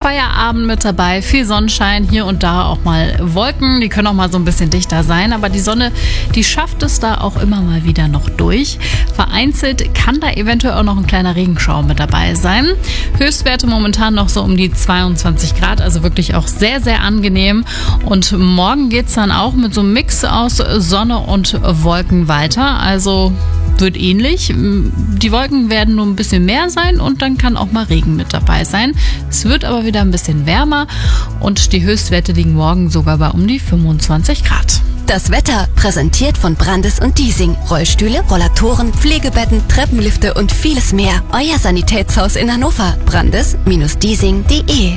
Feierabend mit dabei, viel Sonnenschein, hier und da auch mal Wolken, die können auch mal so ein bisschen dichter sein, aber die Sonne, die schafft es da auch immer mal wieder noch durch. Vereinzelt kann da eventuell auch noch ein kleiner Regenschauer mit dabei sein. Höchstwerte momentan noch so um die 22 Grad, also wirklich auch sehr, sehr angenehm. Und morgen geht's dann auch mit so einem Mix aus Sonne und Wolken weiter, also wird ähnlich. Die Wolken werden nur ein bisschen mehr sein und dann kann auch mal Regen mit dabei sein. Es wird aber wieder ein bisschen wärmer und die Höchstwerte liegen morgen sogar bei um die 25 Grad. Das Wetter präsentiert von Brandes und Diesing. Rollstühle, Rollatoren, Pflegebetten, Treppenlifte und vieles mehr. Euer Sanitätshaus in Hannover. Brandes-Diesing.de.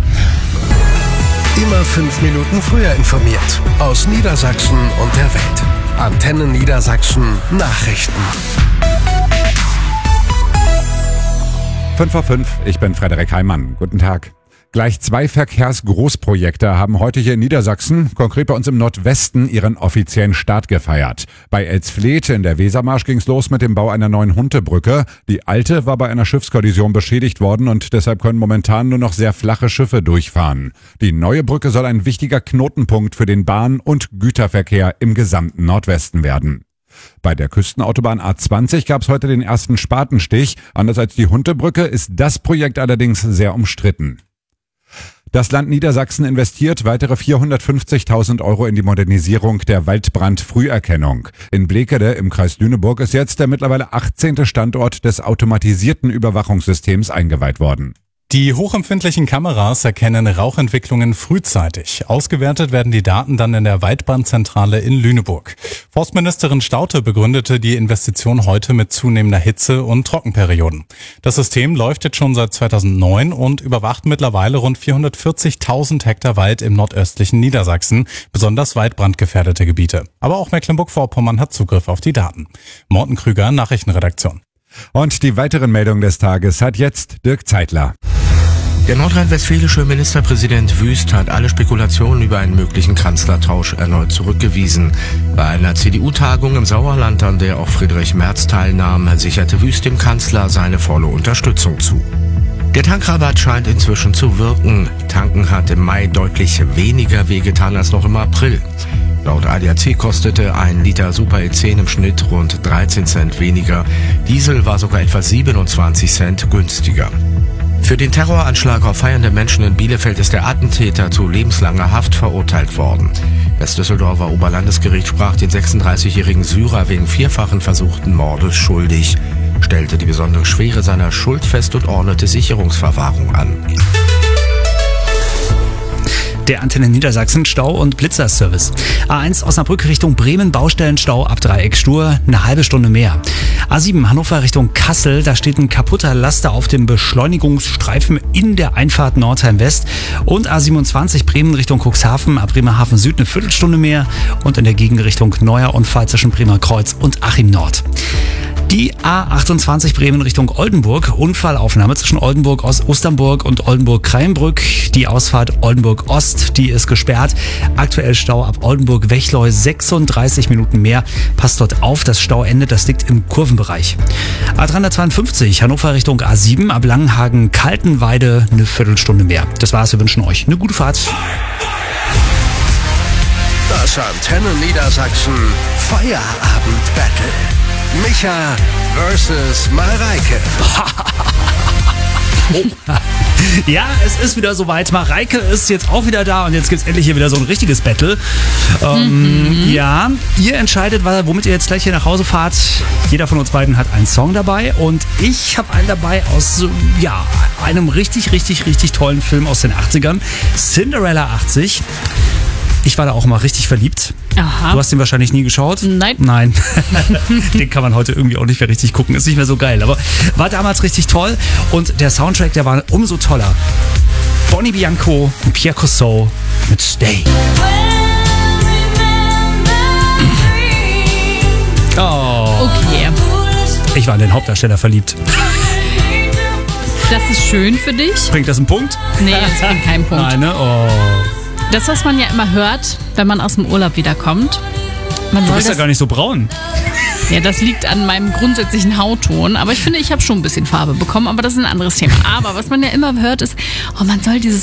Immer 5 Minuten früher informiert. Aus Niedersachsen und der Welt. Antenne Niedersachsen Nachrichten. 5:05, ich bin Frederik Heimann. Guten Tag. Gleich 2 Verkehrsgroßprojekte haben heute hier in Niedersachsen, konkret bei uns im Nordwesten, ihren offiziellen Start gefeiert. Bei Elsfleth in der Wesermarsch ging's los mit dem Bau einer neuen Huntebrücke. Die alte war bei einer Schiffskollision beschädigt worden und deshalb können momentan nur noch sehr flache Schiffe durchfahren. Die neue Brücke soll ein wichtiger Knotenpunkt für den Bahn- und Güterverkehr im gesamten Nordwesten werden. Bei der Küstenautobahn A20 gab's heute den ersten Spatenstich. Anders als die Huntebrücke ist das Projekt allerdings sehr umstritten. Das Land Niedersachsen investiert weitere 450.000 € in die Modernisierung der Waldbrandfrüherkennung. In Blekede im Kreis Lüneburg ist jetzt der mittlerweile 18. Standort des automatisierten Überwachungssystems eingeweiht worden. Die hochempfindlichen Kameras erkennen Rauchentwicklungen frühzeitig. Ausgewertet werden die Daten dann in der Waldbrandzentrale in Lüneburg. Forstministerin Staudte begründete die Investition heute mit zunehmender Hitze- und Trockenperioden. Das System läuft jetzt schon seit 2009 und überwacht mittlerweile rund 440.000 Hektar Wald im nordöstlichen Niedersachsen, besonders waldbrandgefährdete Gebiete. Aber auch Mecklenburg-Vorpommern hat Zugriff auf die Daten. Morten Krüger, Nachrichtenredaktion. Und die weiteren Meldungen des Tages hat jetzt Dirk Zeitler. Der nordrhein-westfälische Ministerpräsident Wüst hat alle Spekulationen über einen möglichen Kanzlertausch erneut zurückgewiesen. Bei einer CDU-Tagung im Sauerland, an der auch Friedrich Merz teilnahm, sicherte Wüst dem Kanzler seine volle Unterstützung zu. Der Tankrabatt scheint inzwischen zu wirken. Tanken hat im Mai deutlich weniger wehgetan als noch im April. Laut ADAC kostete ein Liter Super E10 im Schnitt rund 13 Cent weniger. Diesel war sogar etwa 27 Cent günstiger. Für den Terroranschlag auf feiernde Menschen in Bielefeld ist der Attentäter zu lebenslanger Haft verurteilt worden. Das Düsseldorfer Oberlandesgericht sprach den 36-jährigen Syrer wegen 4-fachen versuchten Mordes schuldig, stellte die besondere Schwere seiner Schuld fest und ordnete Sicherungsverwahrung an. Der Antenne Niedersachsen Stau- und Blitzerservice. A1 Osnabrück Richtung Bremen, Baustellenstau ab Dreieck Stur, eine halbe Stunde mehr. A7 Hannover Richtung Kassel, da steht ein kaputter Laster auf dem Beschleunigungsstreifen in der Einfahrt Nordheim West. Und A27 Bremen Richtung Cuxhaven, ab Bremerhaven Süd eine Viertelstunde mehr. Und in der Gegenrichtung neuer Unfall zwischen Bremer Kreuz und Achim Nord. Die A28 Bremen Richtung Oldenburg, Unfallaufnahme zwischen Oldenburg Osternburg und Oldenburg-Kreinbrück. Die Ausfahrt Oldenburg Ost, die ist gesperrt. Aktuell Stau ab Oldenburg-Wechleu, 36 Minuten mehr. Passt dort auf, das Stauende, das liegt im Kurvenbereich. A352 Hannover Richtung A7, ab Langenhagen-Kaltenweide eine Viertelstunde mehr. Das war's, wir wünschen euch eine gute Fahrt. Das Antenne Niedersachsen Feierabend-Battle. Micha versus Mareike. Ja, es ist wieder soweit. Mareike ist jetzt auch wieder da und jetzt gibt's endlich hier wieder so ein richtiges Battle. Ja, ihr entscheidet, womit ihr jetzt gleich hier nach Hause fahrt. Jeder von uns beiden hat einen Song dabei und ich habe einen dabei aus einem richtig, richtig, richtig tollen Film aus den 80ern. Cinderella 80. Ich war da auch mal richtig verliebt. Aha. Du hast den wahrscheinlich nie geschaut? Nein. Den kann man heute irgendwie auch nicht mehr richtig gucken. Ist nicht mehr so geil. Aber war damals richtig toll. Und der Soundtrack, der war umso toller. Bonnie Bianco und Pierre Cossot mit Stay. Oh. Okay. Ich war in den Hauptdarsteller verliebt. Das ist schön für dich. Bringt das einen Punkt? Nee, das bringt keinen Punkt. Nein, ne? Oh. Das, was man ja immer hört, wenn man aus dem Urlaub wiederkommt. Du bist ja gar nicht so braun. Ja, das liegt an meinem grundsätzlichen Hautton. Aber ich finde, ich habe schon ein bisschen Farbe bekommen. Aber das ist ein anderes Thema. Aber was man ja immer hört ist, man soll dieses